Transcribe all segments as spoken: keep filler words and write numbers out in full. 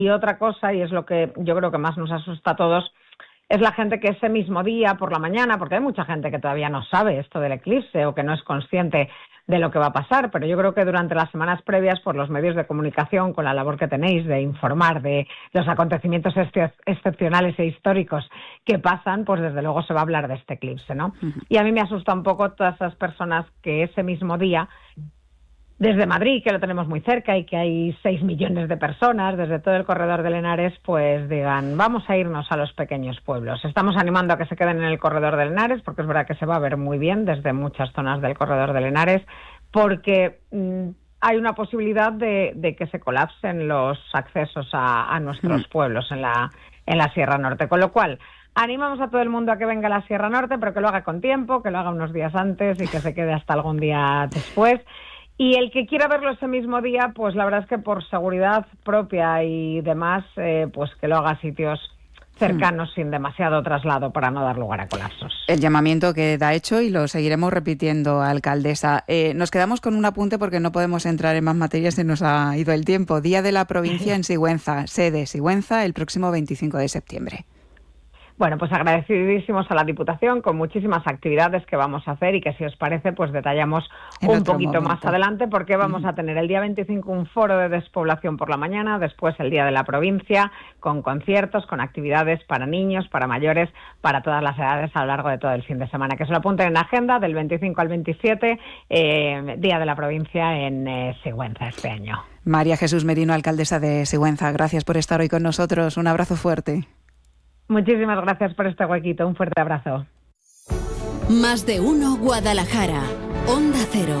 Y otra cosa, y es lo que yo creo que más nos asusta a todos, es la gente que ese mismo día, por la mañana, porque hay mucha gente que todavía no sabe esto del eclipse o que no es consciente de lo que va a pasar, pero yo creo que durante las semanas previas, por los medios de comunicación, con la labor que tenéis de informar de los acontecimientos ex- excepcionales e históricos que pasan, pues desde luego se va a hablar de este eclipse, ¿no? Uh-huh. Y a mí me asusta un poco todas esas personas que ese mismo día, desde Madrid, que lo tenemos muy cerca y que hay seis millones de personas, desde todo el corredor del Henares, pues digan, vamos a irnos a los pequeños pueblos. Estamos animando a que se queden en el corredor del Henares, porque es verdad que se va a ver muy bien desde muchas zonas del corredor del Henares, porque mmm, hay una posibilidad de, de que se colapsen los accesos a, a nuestros pueblos en la, en la Sierra Norte. Con lo cual, animamos a todo el mundo a que venga a la Sierra Norte, pero que lo haga con tiempo, que lo haga unos días antes y que se quede hasta algún día después. Y el que quiera verlo ese mismo día, pues la verdad es que por seguridad propia y demás, eh, pues que lo haga a sitios cercanos hmm. sin demasiado traslado para no dar lugar a colapsos. El llamamiento queda hecho y lo seguiremos repitiendo, alcaldesa. Eh, nos quedamos con un apunte porque no podemos entrar en más materias, se nos ha ido el tiempo. Día de la provincia en Sigüenza, sede Sigüenza, el próximo veinticinco de septiembre. Bueno, pues agradecidísimos a la Diputación con muchísimas actividades que vamos a hacer y que si os parece pues detallamos en un poquito momento. Más adelante porque vamos uh-huh. a tener el día veinticinco un foro de despoblación por la mañana, después el Día de la Provincia con conciertos, con actividades para niños, para mayores, para todas las edades a lo largo de todo el fin de semana. Que se lo apunten en la agenda del veinticinco al veintisiete, eh, Día de la Provincia en eh, Sigüenza este año. María Jesús Merino, alcaldesa de Sigüenza, gracias por estar hoy con nosotros. Un abrazo fuerte. Muchísimas gracias por este huequito. Un fuerte abrazo. Más de uno Guadalajara. Onda Cero.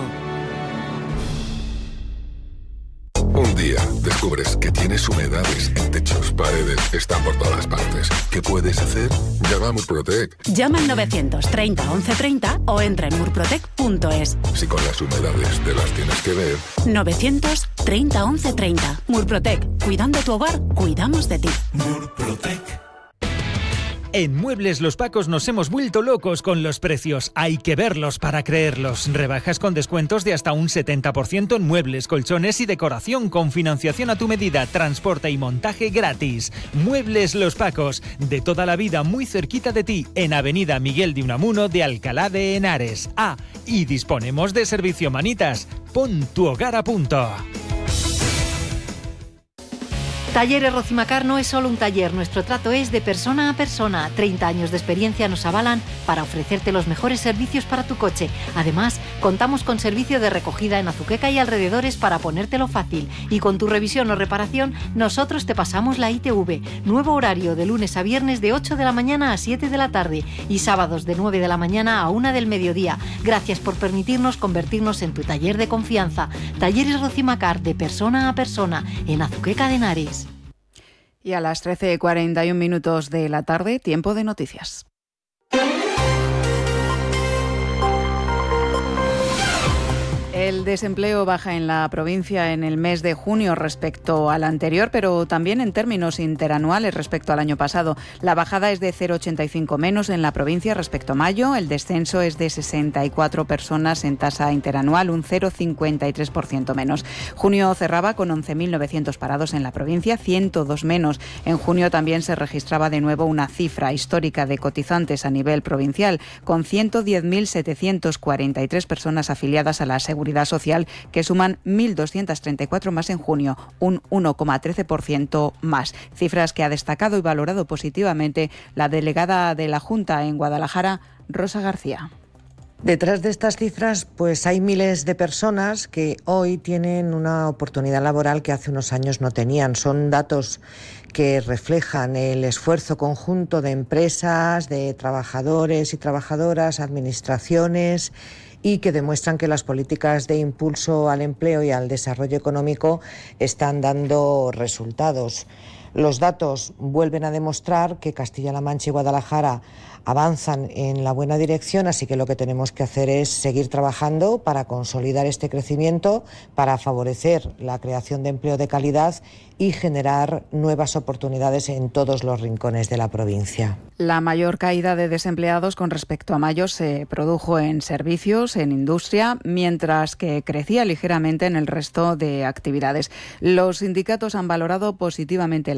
Un día descubres que tienes humedades en techos, paredes, están por todas partes. ¿Qué puedes hacer? Llama a Murprotec. Llama al novecientos treinta once treinta o entra en murprotec punto es. Si con las humedades te las tienes que ver. novecientos treinta once treinta. Murprotec. Cuidando tu hogar, cuidamos de ti. Murprotec. En Muebles Los Pacos nos hemos vuelto locos con los precios. Hay que verlos para creerlos. Rebajas con descuentos de hasta un setenta por ciento en muebles, colchones y decoración con financiación a tu medida, transporte y montaje gratis. Muebles Los Pacos, de toda la vida muy cerquita de ti, en Avenida Miguel de Unamuno de Alcalá de Henares. Ah, y disponemos de servicio manitas. Pon tu hogar a punto. Talleres Rocimacar no es solo un taller, nuestro trato es de persona a persona. treinta años de experiencia nos avalan para ofrecerte los mejores servicios para tu coche. Además, contamos con servicio de recogida en Azuqueca y alrededores para ponértelo fácil. Y con tu revisión o reparación, nosotros te pasamos la I T V. Nuevo horario de lunes a viernes de ocho de la mañana a siete de la tarde y sábados de nueve de la mañana a una del mediodía. Gracias por permitirnos convertirnos en tu taller de confianza. Talleres Rocimacar, de persona a persona, en Azuqueca de Henares. Y a las trece cuarenta y un minutos de la tarde, tiempo de noticias. El desempleo baja en la provincia en el mes de junio respecto al anterior, pero también en términos interanuales respecto al año pasado. La bajada es de cero coma ochenta y cinco menos en la provincia respecto a mayo. El descenso es de sesenta y cuatro personas en tasa interanual, un cero coma cincuenta y tres por ciento menos. Junio cerraba con once mil novecientos parados en la provincia, ciento dos menos. En junio también se registraba de nuevo una cifra histórica de cotizantes a nivel provincial, con ciento diez mil setecientos cuarenta y tres personas afiliadas a la Seguridad Social, que suman mil doscientos treinta y cuatro más en junio, un uno coma trece por ciento más. Cifras que ha destacado y valorado positivamente la delegada de la Junta en Guadalajara, Rosa García. Detrás de estas cifras, pues hay miles de personas que hoy tienen una oportunidad laboral que hace unos años no tenían. Son datos que reflejan el esfuerzo conjunto de empresas, de trabajadores y trabajadoras, administraciones, y que demuestran que las políticas de impulso al empleo y al desarrollo económico están dando resultados. Los datos vuelven a demostrar que Castilla-La Mancha y Guadalajara avanzan en la buena dirección, así que lo que tenemos que hacer es seguir trabajando para consolidar este crecimiento, para favorecer la creación de empleo de calidad y generar nuevas oportunidades en todos los rincones de la provincia. La mayor caída de desempleados con respecto a mayo se produjo en servicios, en industria, mientras que crecía ligeramente en el resto de actividades. Los sindicatos han valorado positivamente